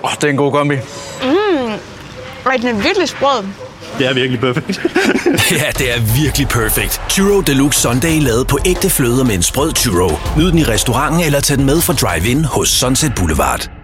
Det er en god kombi. Den er virkelig sprød. Det er virkelig perfekt. Ja, det er virkelig perfekt. Churro Deluxe Sundae lavet på ægte fløde med en sprød churro. Nyd den i restauranten eller tag den med fra drive-in hos Sunset Boulevard.